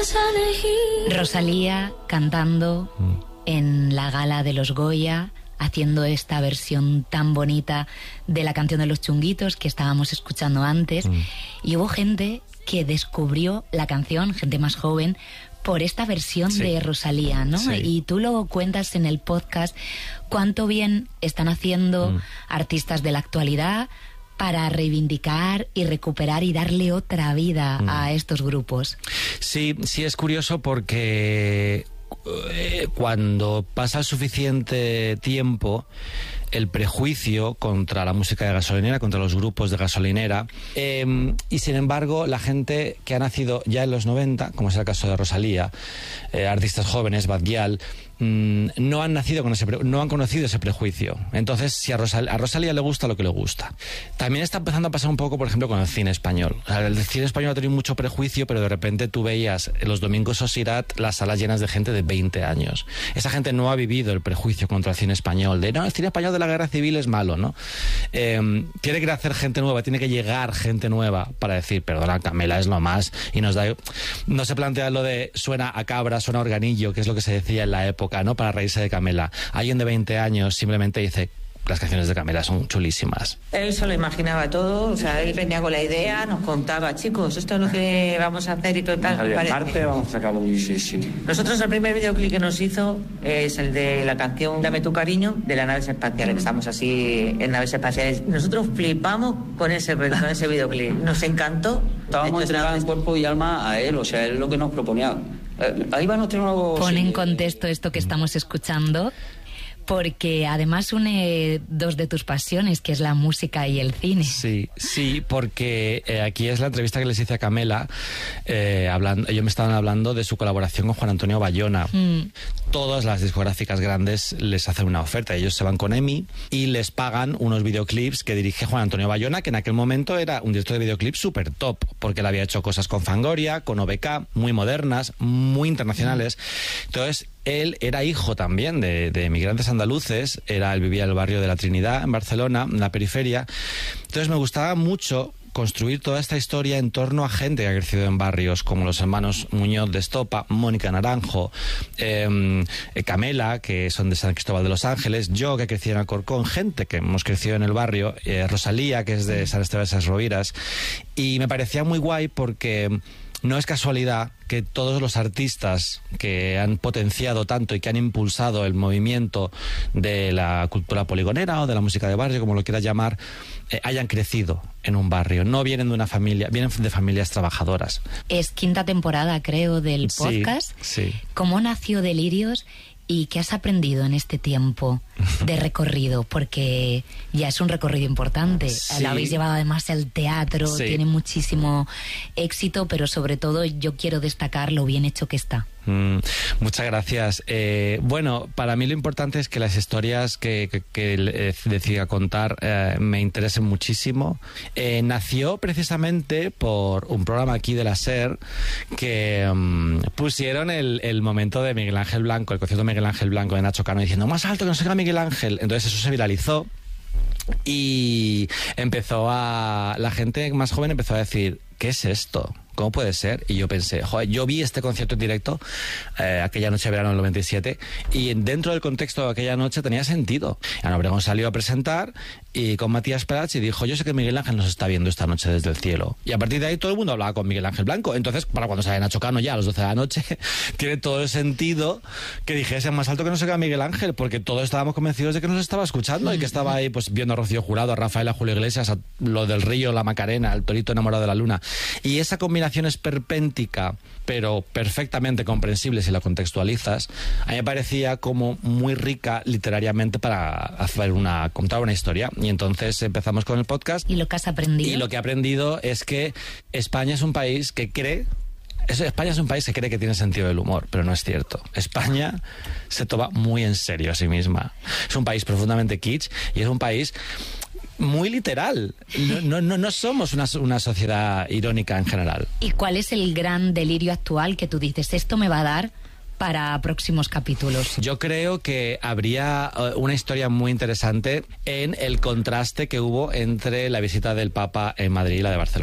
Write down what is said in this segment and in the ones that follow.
Rosalía cantando en la gala de los Goya, haciendo esta versión tan bonita de la canción de los Chunguitos que estábamos escuchando antes. Y hubo gente que descubrió la canción, gente más joven, por esta versión de Rosalía, ¿no? Sí. Y tú lo cuentas en el podcast, cuánto bien están haciendo artistas de la actualidad para reivindicar y recuperar y darle otra vida a estos grupos. Sí, es curioso porque cuando pasa suficiente tiempo, el prejuicio contra la música de gasolinera, contra los grupos de gasolinera, y sin embargo la gente que ha nacido ya en los 90, como es el caso de Rosalía, artistas jóvenes, Bad Gyal, no han nacido con no han conocido ese prejuicio. Entonces, si a Rosalía le gusta lo que le gusta. También está empezando a pasar un poco, por ejemplo, con el cine español. O sea, el cine español ha tenido mucho prejuicio, pero de repente tú veías los domingos Osirat las salas llenas de gente de 20 años. Esa gente no ha vivido el prejuicio contra el cine español, de no, el cine español de la guerra civil es malo, ¿no? Tiene que nacer gente nueva, tiene que llegar gente nueva para decir, perdona, Camela es lo más, y nos da... No se plantea lo de suena a cabra, suena a organillo, que es lo que se decía en la época, ¿no? Para reírse de Camela. Alguien de 20 años simplemente dice, las canciones de Camela son chulísimas. Él se lo imaginaba todo, o sea, él venía con la idea, nos contaba, chicos, esto es lo que vamos a hacer y todo tal. Aparte vamos a sacarlo difícil. Nosotros el primer videoclip que nos hizo es el de la canción Dame tu cariño, de las naves espaciales, que estamos así en naves espaciales. Nosotros flipamos con ese videoclip, nos encantó. Estábamos entregados en cuerpo y alma a él, o sea, él es lo que nos proponía. Ahí va nuestro nuevo... Pon en contexto esto que estamos escuchando, porque además une dos de tus pasiones, que es la música y el cine. Sí, porque aquí es la entrevista que les hice a Camela, ellos me estaban hablando de su colaboración con Juan Antonio Bayona. Todas las discográficas grandes les hacen una oferta, ellos se van con EMI y les pagan unos videoclips que dirige Juan Antonio Bayona, que en aquel momento era un director de videoclips súper top, porque él había hecho cosas con Fangoria, con OBK, muy modernas, muy internacionales. Entonces, él era hijo también de emigrantes andaluces, él vivía en el barrio de la Trinidad, en Barcelona, en la periferia. Entonces me gustaba mucho construir toda esta historia en torno a gente que ha crecido en barrios como los hermanos Muñoz de Estopa, Mónica Naranjo, Camela, que son de San Cristóbal de los Ángeles, yo que he crecido en Alcorcón, gente que hemos crecido en el barrio, Rosalía, que es de San Esteban de Ses Roviras, y me parecía muy guay porque... No es casualidad que todos los artistas que han potenciado tanto y que han impulsado el movimiento de la cultura poligonera o de la música de barrio, como lo quieras llamar, hayan crecido en un barrio. No vienen de una familia, vienen de familias trabajadoras. Es quinta temporada, creo, del podcast. Sí. ¿Cómo nació Delirios? ¿Y qué has aprendido en este tiempo de recorrido? Porque ya es un recorrido importante. Sí. Lo habéis llevado además al teatro, Sí. Tiene muchísimo éxito, pero sobre todo yo quiero destacar lo bien hecho que está. Muchas gracias. Bueno, para mí lo importante es que las historias que decida contar me interesen muchísimo. Nació precisamente por un programa aquí de la SER que pusieron el momento de Miguel Ángel Blanco, el concierto de Miguel Ángel Blanco de Nacho Cano, diciendo más alto que no se llama Miguel Ángel. Entonces eso se viralizó y la gente más joven empezó a decir, ¿qué es esto? ¿Cómo puede ser? Y yo pensé, joder, yo vi este concierto en directo aquella noche de verano del 97 y dentro del contexto de aquella noche tenía sentido. Ana Obregón salió a presentar y con Matías Prats y dijo, yo sé que Miguel Ángel nos está viendo esta noche desde el cielo. Y a partir de ahí todo el mundo hablaba con Miguel Ángel Blanco. Entonces, para cuando sale Nacho Cano ya a las 12 de la noche, tiene todo el sentido que dijese más alto que no se queda Miguel Ángel, porque todos estábamos convencidos de que nos estaba escuchando y que estaba ahí pues viendo a Rocío Jurado, a Rafael, a Julio Iglesias, a lo del Río, la Macarena, al Torito enamorado de la luna. Y esa combinación esperpéntica, pero perfectamente comprensible si la contextualizas, a mí me parecía como muy rica literariamente para contar una historia. Y entonces empezamos con el podcast. ¿Y lo que has aprendido? Y lo que he aprendido es que España es un país que cree... España es un país que cree que tiene sentido del humor, pero no es cierto. España se toma muy en serio a sí misma. Es un país profundamente kitsch y es un país muy literal. No somos una sociedad irónica en general. ¿Y cuál es el gran delirio actual que tú dices, esto me va a dar para próximos capítulos? Yo creo que habría una historia muy interesante en el contraste que hubo entre la visita del Papa en Madrid y la de Barcelona.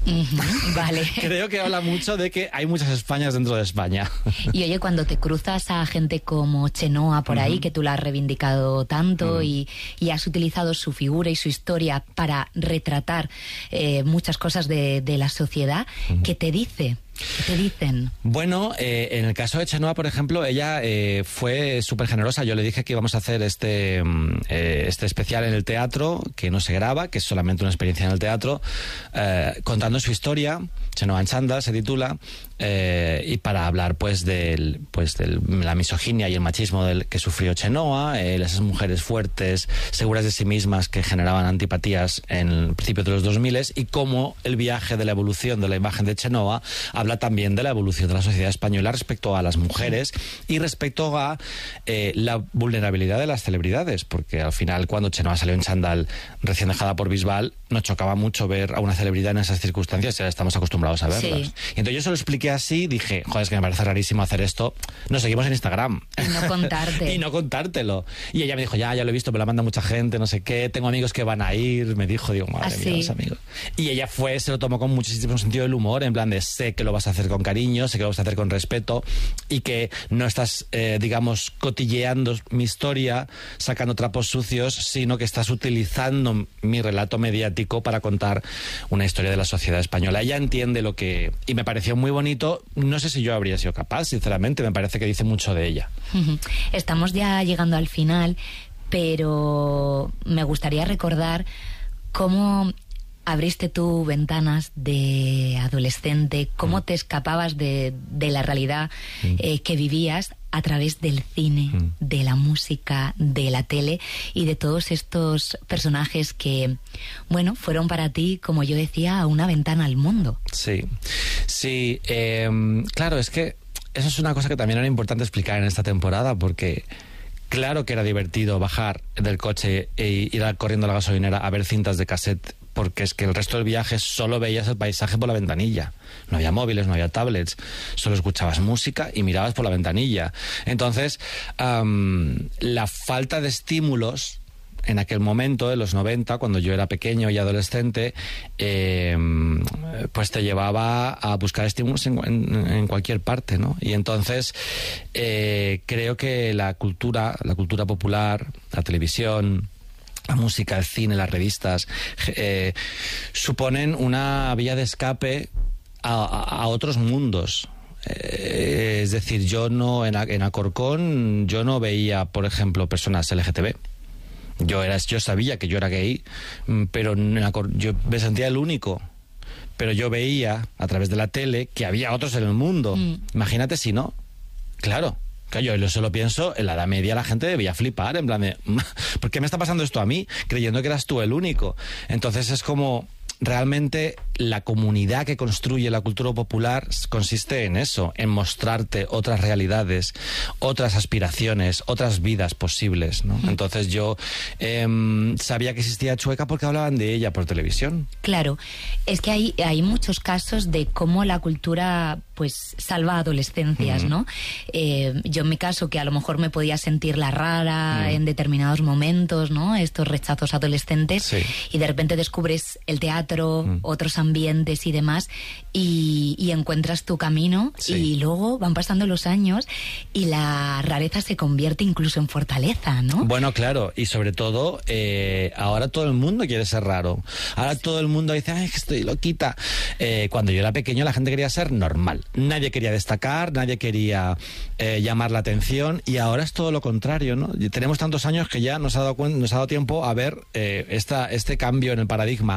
Vale. Creo que habla mucho de que hay muchas Españas dentro de España. Y oye, cuando te cruzas a gente como Chenoa por ahí, que tú la has reivindicado tanto y has utilizado su figura y su historia para retratar muchas cosas de la sociedad, ¿qué te dice? ¿Qué te dicen? Bueno, en el caso de Chenoa, por ejemplo, ella fue súper generosa. Yo le dije que íbamos a hacer este especial en el teatro, que no se graba, que es solamente una experiencia en el teatro, contando su historia. Chenoa en chándal se titula, y para hablar pues de la misoginia y el machismo que sufrió Chenoa, esas mujeres fuertes, seguras de sí mismas, que generaban antipatías en el principio de los 2000, y cómo el viaje de la evolución de la imagen de Chenoa habla también de la evolución de la sociedad española respecto a las mujeres y respecto a la vulnerabilidad de las celebridades, porque al final, cuando Chenoa salió en chándal recién dejada por Bisbal, nos chocaba mucho ver a una celebridad en esas circunstancias, ya estamos acostumbrados a verlas. Sí. Y entonces yo se lo expliqué así, dije, joder, es que me parece rarísimo hacer esto, nos seguimos en Instagram. Y no contarte. Y no contártelo. Y ella me dijo, ya lo he visto, me lo manda mucha gente, no sé qué, tengo amigos que van a ir, me dijo, digo, madre mía, los amigos. Y ella se lo tomó con muchísimo sentido del humor, en plan de, sé que lo vas a hacer con cariño, sé que lo vas a hacer con respeto, y que no estás, digamos, cotilleando mi historia, sacando trapos sucios, sino que estás utilizando mi relato mediático para contar una historia de la sociedad española. Ella entiende lo que... Y me pareció muy bonito. No sé si yo habría sido capaz, sinceramente. Me parece que dice mucho de ella. Estamos ya llegando al final, pero me gustaría recordar cómo abriste tú ventanas de adolescente, cómo te escapabas de la realidad que vivías a través del cine, de la música, de la tele y de todos estos personajes que, bueno, fueron para ti, como yo decía, una ventana al mundo. Sí, claro, es que eso es una cosa que también era importante explicar en esta temporada, porque... Claro que era divertido bajar del coche e ir corriendo a la gasolinera a ver cintas de cassette, porque es que el resto del viaje solo veías el paisaje por la ventanilla. No había móviles, no había tablets, solo escuchabas música y mirabas por la ventanilla. Entonces, la falta de estímulos en aquel momento, en los 90, cuando yo era pequeño y adolescente, pues te llevaba a buscar estímulos en cualquier parte, ¿no? Y entonces creo que la cultura popular, la televisión, la música, el cine, las revistas, suponen una vía de escape a otros mundos. Es decir, yo no en Alcorcón yo no veía, por ejemplo, personas LGTB. Yo sabía que yo era gay, pero yo me sentía el único. Pero yo veía a través de la tele que había otros en el mundo. Imagínate si no. Claro, yo solo pienso, en la Edad Media la gente debía flipar, en plan de, ¿por qué me está pasando esto a mí? Creyendo que eras tú el único. Entonces es como... Realmente la comunidad que construye la cultura popular consiste en eso, en mostrarte otras realidades, otras aspiraciones, otras vidas posibles, ¿no? Entonces yo sabía que existía Chueca porque hablaban de ella por televisión. Claro, es que hay muchos casos de cómo la cultura pues salva adolescencias, ¿no? Yo en mi caso, que a lo mejor me podía sentir la rara en determinados momentos, ¿no? Estos rechazos adolescentes, y de repente descubres el teatro, otros ambientes y demás, y encuentras tu camino, y luego van pasando los años y la rareza se convierte incluso en fortaleza, ¿no? Bueno, claro, y sobre todo ahora todo el mundo quiere ser raro. Ahora todo el mundo dice, ay, que estoy loquita. Cuando yo era pequeño la gente quería ser normal. Nadie quería destacar, nadie quería llamar la atención, y ahora es todo lo contrario, ¿no? Tenemos tantos años que ya nos ha dado tiempo a ver este cambio en el paradigma.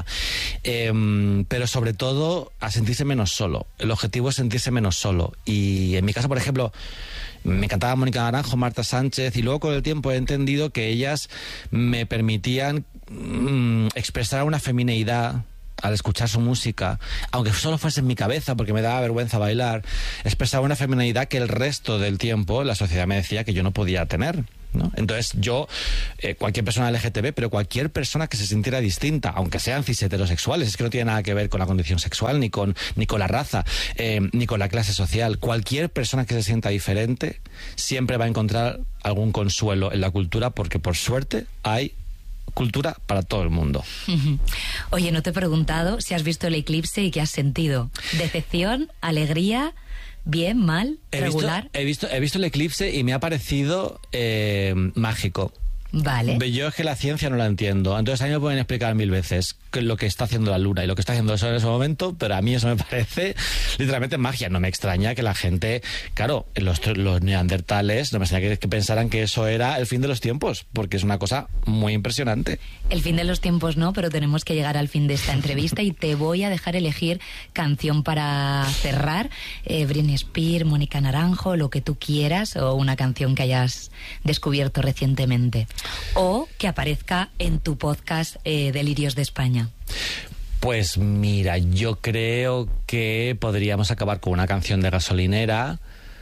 Pero sobre todo a sentirse menos solo. El objetivo es sentirse menos solo. Y en mi caso, por ejemplo, me encantaba Mónica Naranjo, Marta Sánchez, y luego con el tiempo he entendido que ellas me permitían expresar una femineidad al escuchar su música, aunque solo fuese en mi cabeza porque me daba vergüenza bailar, expresaba una feminidad que el resto del tiempo la sociedad me decía que yo no podía tener, ¿no? Entonces yo, cualquier persona LGTB, pero cualquier persona que se sintiera distinta, aunque sean cis heterosexuales, es que no tiene nada que ver con la condición sexual, ni con la raza, ni con la clase social, cualquier persona que se sienta diferente siempre va a encontrar algún consuelo en la cultura, porque por suerte hay cultura para todo el mundo. Oye, no te he preguntado si has visto el eclipse y qué has sentido. ¿Decepción? ¿Alegría? ¿Bien? ¿Mal? ¿Regular? He visto el eclipse y me ha parecido mágico. Vale. Yo es que la ciencia no la entiendo. Entonces a mí me pueden explicar 1000 veces lo que está haciendo la luna y lo que está haciendo el sol en ese momento, pero a mí eso me parece literalmente magia. No me extraña que la gente, claro, los neandertales, no me extraña que pensaran que eso era el fin de los tiempos, porque es una cosa muy impresionante. El fin de los tiempos no, pero tenemos que llegar al fin de esta entrevista y te voy a dejar elegir canción para cerrar. Britney Spears, Mónica Naranjo, lo que tú quieras, o una canción que hayas descubierto recientemente. O que aparezca en tu podcast Delirios de España. Pues mira, yo creo que podríamos acabar con una canción de Gasolinera.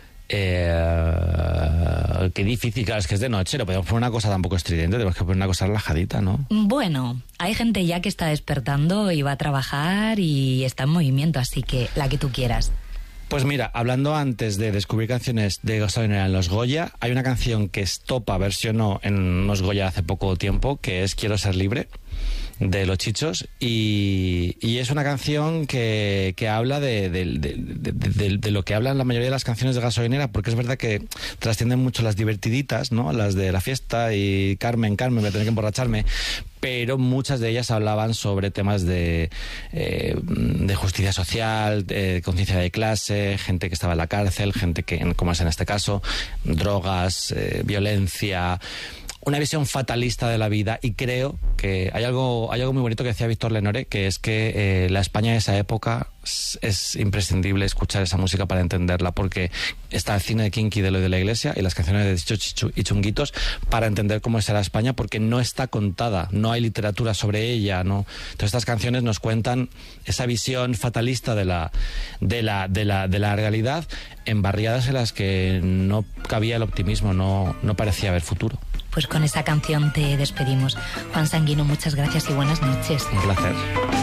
Qué difícil, claro, es que es de noche, no podemos poner una cosa tampoco estridente, tenemos que poner una cosa relajadita, ¿no? Bueno, hay gente ya que está despertando y va a trabajar y está en movimiento, así que la que tú quieras. Pues mira, hablando antes de descubrir canciones de Gasolinera en los Goya, hay una canción que Estopa versionó en los Goya hace poco tiempo, que es Quiero ser libre, de Los Chichos, y es una canción que habla de lo que hablan la mayoría de las canciones de Gasolinera, porque es verdad que trascienden mucho las divertiditas, ¿no? Las de la fiesta y Carmen, voy a tener que emborracharme, pero muchas de ellas hablaban sobre temas de justicia social, conciencia de clase, gente que estaba en la cárcel, gente que, como es en este caso, drogas, violencia, una visión fatalista de la vida. Y creo que hay algo muy bonito que decía Víctor Lenore, que es que la España de esa época es imprescindible escuchar esa música para entenderla, porque está el cine de Kinky de lo de la Iglesia y las canciones de Chicho y Chunguitos para entender cómo era España, porque no está contada, no hay literatura sobre ella, ¿no? Entonces estas canciones nos cuentan esa visión fatalista de la realidad en barriadas en las que no cabía el optimismo, no parecía haber futuro. Pues con esa canción te despedimos. Juan Sanguino, muchas gracias y buenas noches. Un placer.